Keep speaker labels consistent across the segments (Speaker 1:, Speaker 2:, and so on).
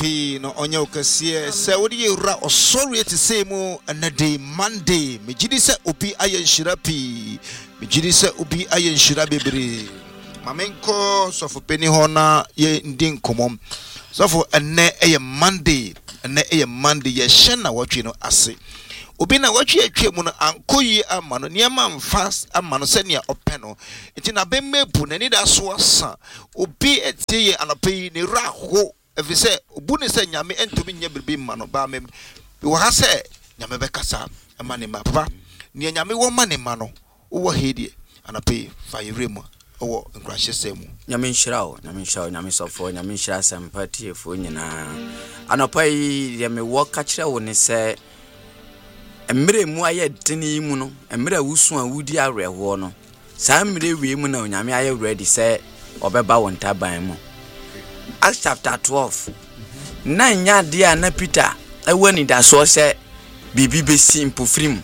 Speaker 1: P no onyo kasiye se wodi yura osori te say mu na day Monday me gidi se obi ayen shirapi me gidi se obi ayen shira bebre mamenko so for penny hona ye ndin komom so for ene eye Monday ye shena watwe no ase obi na watwe atwa mu no ankoyi amano niam fast amano se ne openo enti na bemmepu na ni da so asa obi etie anopai ne raho efise obu ne se nyame entumi nya birbi mano ba mem wo ha se nyame bekasa amane ma papa ne nyame wo mane mano wo hedie anopai fa yeremu wo nkrahye semu
Speaker 2: nyame nhyirawo nyame sofo nyame nhyira sympathy fo nyina anopai ye me wo ka kire wo ne se emre mu aye deni mu no emre wusu a wudi areho no saa emre wie mu na nyame aye ready se obeba won taban mu Acts chapter 12 na nya dia na Peter ewani da so se bibi besi mpofrim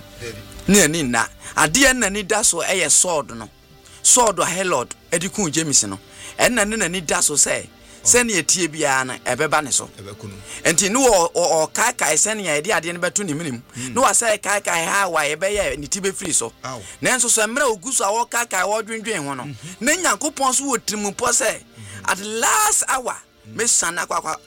Speaker 2: na ade na ni da so eye sword no sword Herod edikun James no enna ne ni da so se sene etie bia na ebeba ne so enti no o kai sene ya ade ade ne beto ne minim no wa sai kai ha wa ebe ya ni tibe free so nenso so emra oguso a wo kai wo dwendwen ho no na Nyankopon so wotirim po se at last hour me sana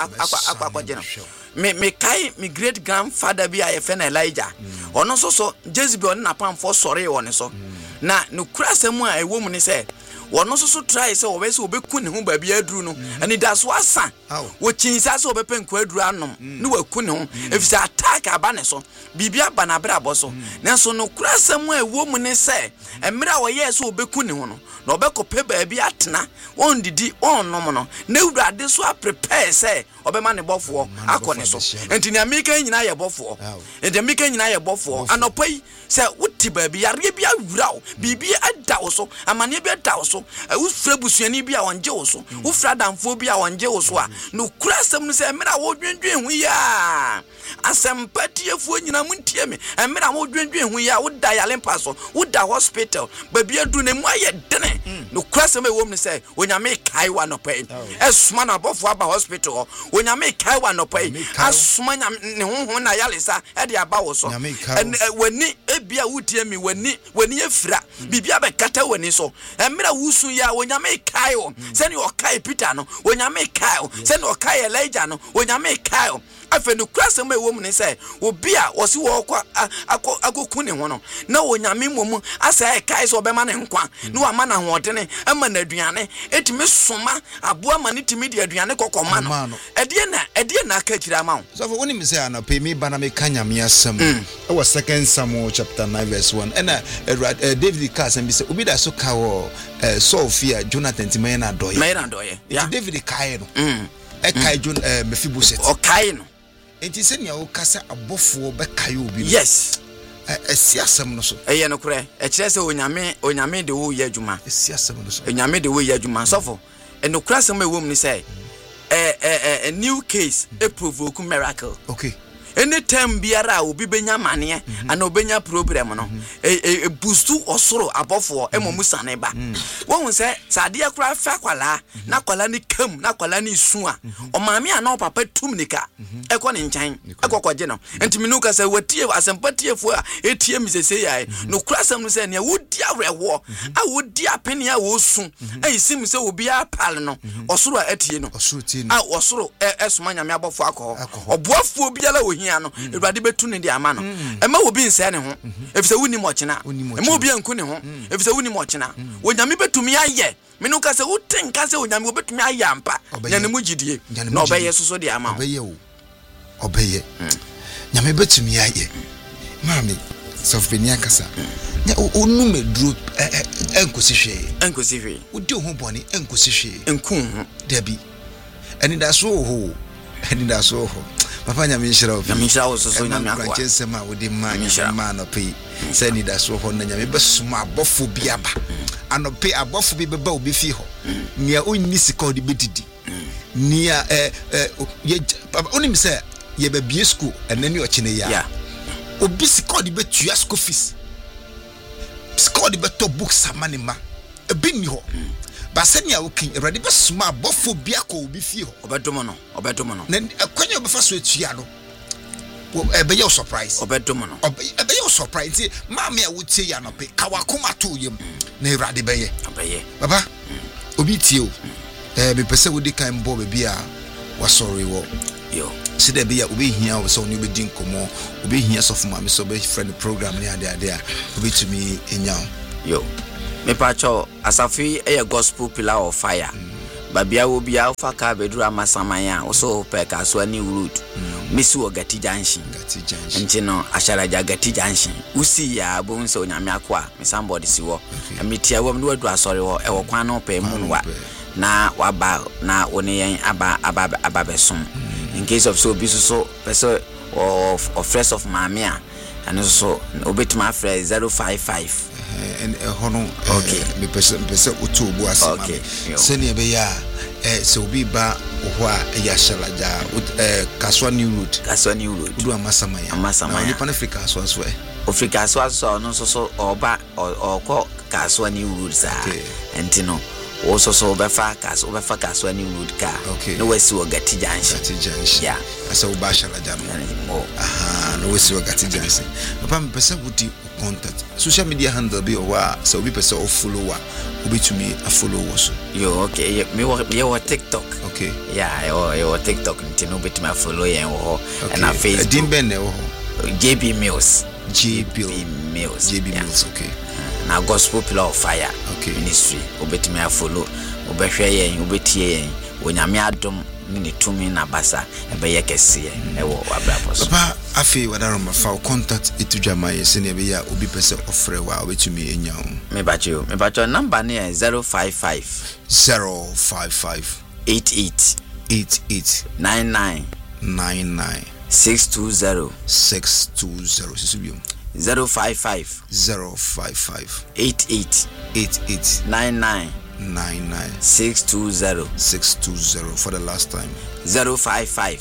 Speaker 2: akwa jeno me kai me great grandfather bi a yefe na Elijah ono so Jezebel na pam for sorry won so na no kurasem a ewo mu ne se wono so try se obese obeku ne ho ba bia aduru no ani da so asa wo chinsa se obepenku aduru anom ne waku ne ho efisa attack aba ne so bibia ba na bra boso nenso no kurasem a ewo mu ne se emra wo ye se obeku ne ho no na obekope ba bia atena on didi on nom no na ewurade so a prepare se obema ne bofo akone so enti na meka nyina ye bofo enti meka nyina ye bofo anopai se wuti ba bia re bia wurawo bibia ada wo so amane bia da wo so ufra busuani bia wonje wo so ufra damfo bia wonje wo so a no kurasem no se emra wo dwendwen hu ya asempatiefu nyina muntie me emra wo dwendwen hu ya woda ya lempa so woda hospital ba bia du ne mu aye dene no kurasem e wom ne se onyame kai wa no pai esuma na bofo aba hospital onyame kai wa no pai asuma nyame ne honhon na yalesa e de aba wo so wani ebia wutie me wani efira bibia be kata wani so emra wusu ya onyame kai o se ne okai Peter no onyame kai o se ne okai Elijah no onyame kai o afa no kurasem e wom ne se obi a wo si wo akokun ne ho no na onyame momu asa e kai so obema ne nkwa no ama na hodene ama na aduane etime soma aboa ma ne timi de aduane kokoma no edie na aka kira ma
Speaker 1: so for woni me say na pay me bana me kanya me asem e was 2 Samuel chapter 9 verse 1 and David Carson be say obi da so ka wo Sophia Jonathan timaye na doye yeah David kai no e kai Mephibosheth
Speaker 2: o kai no
Speaker 1: enti se nia wo kasa abofo be kai obi
Speaker 2: yes
Speaker 1: esiasem no so
Speaker 2: eye no kure e kire se onyame de wo ye adwuma
Speaker 1: esiasem no so
Speaker 2: onyame de wo ye adwuma sofo no kure asem e wo mu ni say a new case a provoke miracle
Speaker 1: okay
Speaker 2: anytime biara obi benya mane ana obenya problem no e boostu osoro abofo emomusane ba won se sade akura fa kwala na kwala ni kam na kwala ni su a o maame ana papa tum nika ekọ ne nkan ekọkọje no entimi no ka se watie asempatie fu a etie misese yae no kurasam no se ne wodi awerewo a wodi apene a wo su ayisim se obi apal no osoro a atie no
Speaker 1: osoro tie no
Speaker 2: a osoro esoma nyame abofo akọ oboafo biara hia no ewurade betu ne de ama no ema obi nse ne ho efise wuni mo chena ema obi anku ne ho efise wuni mo chena onyame betumi aye me no ka se wotenka se onyame obetumi aye ampa nyane mu gidie na obeye soso de ama
Speaker 1: obeye nyame betumi aye mami sofenia kasa nya onu medru enkosi hwe odi ho boni enkosi hwe
Speaker 2: enku ho
Speaker 1: dabi eni da so ho papa nyame nhyira wo so nyame akwa chensema wo de ma nyame no pe se ni da so ho na nyame besuma abofo bi aba anope abofo bi beba obi fi ho nia onni sika odi bedidi nia papa oni mi se ye ba bie school enani o chine ya obi sika odi betua school fees sika odi beto books amanema ebi ni ho ba senia wokin awurade besoma abofo bia ko obi fie ho
Speaker 2: obedomo no
Speaker 1: na akwanya obefa so atua no ebeye surprise
Speaker 2: obedomo no
Speaker 1: ebeye surprise maame a wotie ya no pe kawakoma to yem na awurade beye baba obi tie o be pese wodi kan mbo be bia wasori wo
Speaker 2: yo
Speaker 1: sida be ya obi hia o so oni obedi nkomo obi hia so fuma me so be friend program ni ade a obi tumi enya
Speaker 2: yo me pacho asafi e gospel pillar of fire babia wo bia fa ka beduru amasamanya wo so pe ka so ani road misi wo gati junction ntino asharaja gati junction usi ya bo nso nyame akwa me somebody si wo emitia wo mdu asori wo e wo kwan no pe mu wa na waba na woni yen aba besom in case of so bisu so person of fresh of mamia and so obetima fresh 055
Speaker 1: and hono okay me person utubu asema sene be ya so bi ba ho a ya shalaja kaswa new road du amasamaya ni pan Africa so Africa
Speaker 2: so no so oba okọ kaswa new road sa entino also so obefa kaswa new road ka no wesi wo gati junction yeah
Speaker 1: asa oba shalaja no no wesi wo gati junction papa me person wudi contact social media handle be or so we person of follower obi to me a follow so
Speaker 2: yo okay me wo TikTok
Speaker 1: okay
Speaker 2: yeah yo TikTok ntino beti ma follow yen wo and na Facebook
Speaker 1: dimbe ne wo
Speaker 2: JB Mills
Speaker 1: okay
Speaker 2: na gospel pillar of fire ministry obeti me follow obehwe yen obetie yen onyame adom ni tumi na basa ebeye kese ewo abrapos
Speaker 1: papa afi wadaroma fa contact etujama yese ne beya obi pese ofre wa obetumi enya
Speaker 2: me bacho number ne 055 88 99 620
Speaker 1: sisubio
Speaker 2: 055 88 99 620
Speaker 1: for the last time
Speaker 2: 055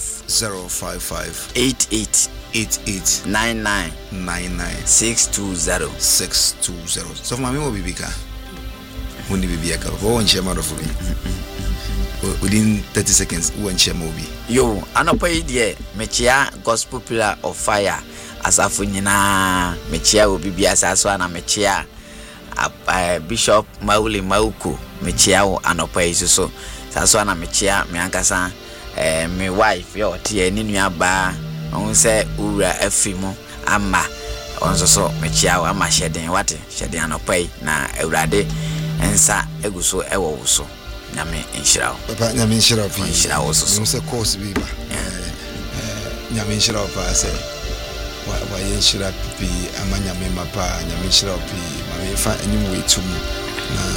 Speaker 2: 88 99 620
Speaker 1: so for mami wo bibika woni bibika wo won share mado for me within 30 seconds wo won share mobi
Speaker 2: yo anopai de mechia gospel pillar of fire asafo nyina mechia obi bia saso ana mechia Bishop Mauli Mauku mechia wo anopai so saso ana mechia me ankasa me wife yo tie ni nua ba on se ura afimu ama onso so mechia wo ama sheden anopai na awurade ensa eguso ewo wo so nyame enhyira wo
Speaker 1: papa nyame enhyira wo
Speaker 2: enhyira wo so
Speaker 1: se course bi ba nyame enhyira wo pa se wa yenhyira pipi ama nyame mapa nyame enhyira wo pi ma me fa enyum wetum na